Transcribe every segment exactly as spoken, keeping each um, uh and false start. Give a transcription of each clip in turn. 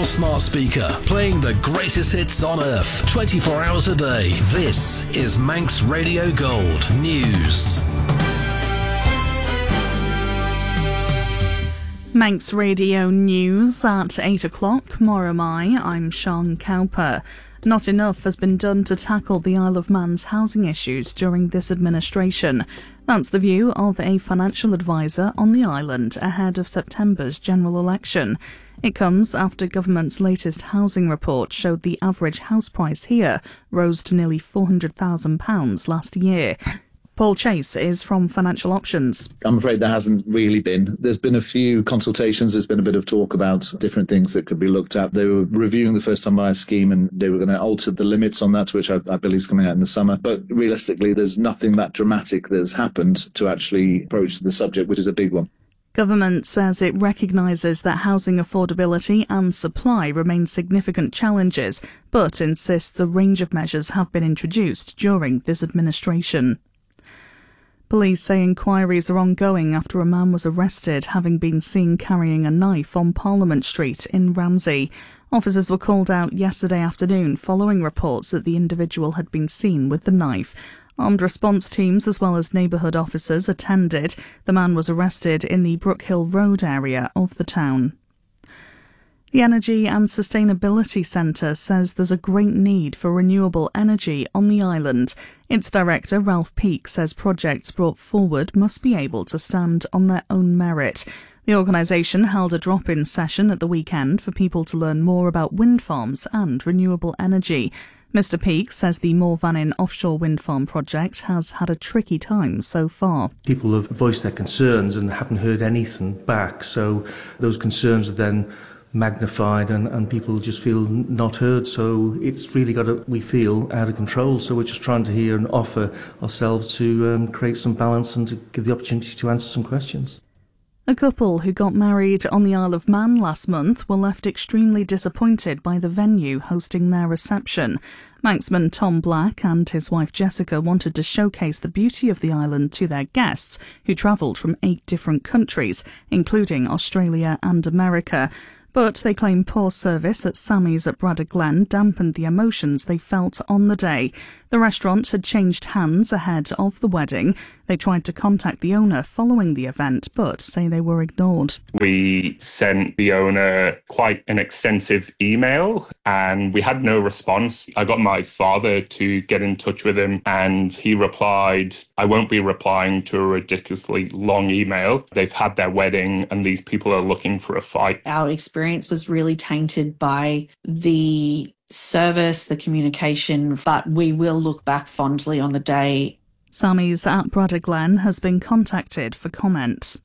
your smart speaker, playing the greatest hits on earth, twenty-four hours a day. This is Manx Radio Gold News. Manx Radio News at eight o'clock. Moromai, I'm Sean Cowper. Not enough has been done to tackle the Isle of Man's housing issues during this administration. That's the view of a financial advisor on the island ahead of September's general election. It comes after government's latest housing report showed the average house price here rose to nearly four hundred thousand pounds last year. Paul Chase is from Financial Options. I'm afraid there hasn't really been. There's been a few consultations. There's been a bit of talk about different things that could be looked at. They were reviewing the first-time buyer scheme and they were going to alter the limits on that, which I, I believe is coming out in the summer. But realistically, there's nothing that dramatic that's happened to actually approach the subject, which is a big one. Government says it recognises that housing affordability and supply remain significant challenges, but insists a range of measures have been introduced during this administration. Police say inquiries are ongoing after a man was arrested having been seen carrying a knife on Parliament Street in Ramsey. Officers were called out yesterday afternoon following reports that the individual had been seen with the knife. Armed response teams as well as neighbourhood officers attended. The man was arrested in the Brookhill Road area of the town. The Energy and Sustainability Centre says there's a great need for renewable energy on the island. Its director, Ralph Peake, says projects brought forward must be able to stand on their own merit. The organisation held a drop-in session at the weekend for people to learn more about wind farms and renewable energy. Mister Peake says the Morvannin offshore wind farm project has had a tricky time so far. People have voiced their concerns and haven't heard anything back, so those concerns are then magnified and, and people just feel not heard. So it's really got, to, we feel, out of control. So we're just trying to hear and offer ourselves to um, create some balance and to give the opportunity to answer some questions. A couple who got married on the Isle of Man last month were left extremely disappointed by the venue hosting their reception. Manxman Tom Black and his wife Jessica wanted to showcase the beauty of the island to their guests, who travelled from eight different countries, including Australia and America. But they claim poor service at Sammy's at Braddock Glen dampened the emotions they felt on the day. The restaurant had changed hands ahead of the wedding. They tried to contact the owner following the event, but say they were ignored. We sent the owner quite an extensive email and we had no response. I got my father to get in touch with him and he replied, I won't be replying to a ridiculously long email. They've had their wedding and these people are looking for a fight. Our experience was really tainted by the service, the communication, but we will look back fondly on the day. Sammy's at Braddock Glen has been contacted for comment.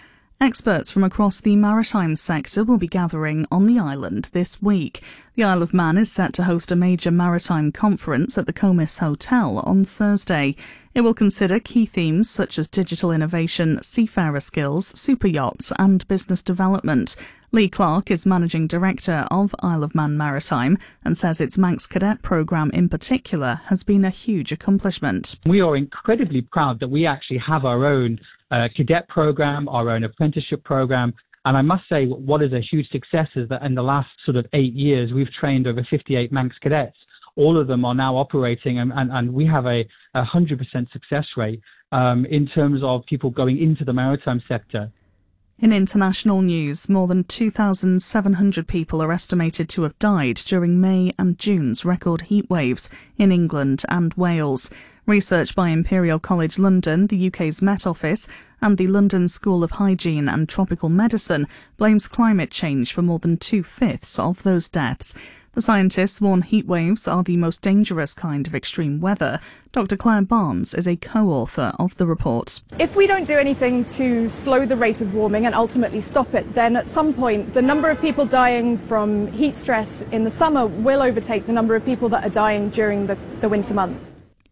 Experts from across the maritime sector will be gathering on the island this week. The Isle of Man is set to host a major maritime conference at the Comus Hotel on Thursday. It will consider key themes such as digital innovation, seafarer skills, super yachts and business development. Lee Clark is Managing Director of Isle of Man Maritime and says its Manx Cadet programme in particular has been a huge accomplishment. We are incredibly proud that we actually have our own uh, cadet programme, our own apprenticeship programme. And I must say what is a huge success is that in the last sort of eight years, we've trained over fifty-eight Manx cadets. All of them are now operating and, and, and we have a, a one hundred percent success rate um, in terms of people going into the maritime sector. In international news, more than two thousand seven hundred people are estimated to have died during May and June's record heat waves in England and Wales. Research by Imperial College London, the U K's Met Office, and the London School of Hygiene and Tropical Medicine blames climate change for more than two-fifths of those deaths. The scientists warn heat waves are the most dangerous kind of extreme weather. Doctor Claire Barnes is a co-author of the report. If we don't do anything to slow the rate of warming and ultimately stop it, then at some point the number of people dying from heat stress in the summer will overtake the number of people that are dying during the, the winter months.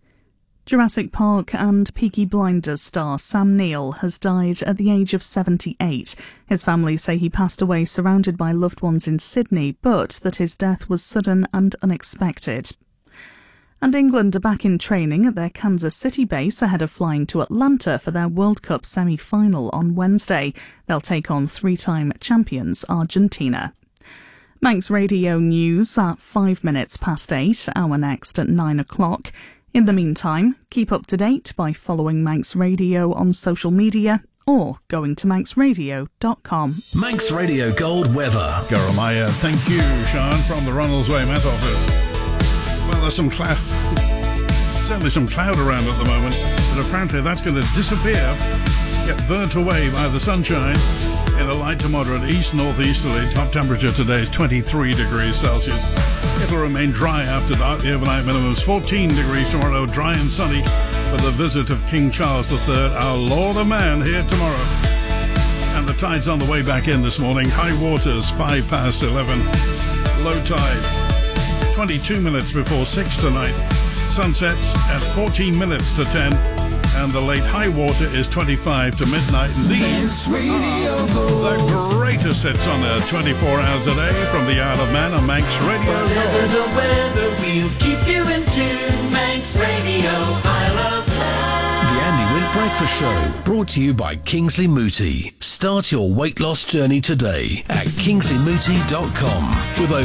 Jurassic Park and Peaky Blinders star Sam Neill has died at the age of seventy-eight. His family say he passed away surrounded by loved ones in Sydney, but that his death was sudden and unexpected. And England are back in training at their Kansas City base ahead of flying to Atlanta for their World Cup semi-final on Wednesday. They'll take on three-time champions Argentina. Manx Radio News at five minutes past eight, our next at nine o'clock. In the meantime, keep up to date by following Manx Radio on social media or going to manx radio dot com. Manx Radio Gold weather. Jeremiah, thank you, Sean, from the Ronalds Way Met Office. Well, there's some cloud, certainly some cloud around at the moment, but apparently that's going to disappear, get burnt away by the sunshine in a light to moderate east-northeasterly. Top temperature today is twenty-three degrees Celsius. It'll remain dry after dark. The overnight minimum is fourteen degrees tomorrow, dry and sunny for the visit of King Charles the Third, our Lord of Man, here tomorrow. And the tide's on the way back in this morning. High waters, five past eleven. Low tide, twenty-two minutes before six tonight. Sunsets at fourteen minutes to ten. And the late high water is twenty-five to midnight. And these are the greatest hits on there, twenty-four hours a day from the Isle of Man on Manx Radio. Whatever the weather, we'll keep you in tune. Manx Radio, Isle of Man. The Andy Wint Breakfast Show, brought to you by Kingsley Mooti. Start your weight loss journey today at kingsley mooti dot com. With over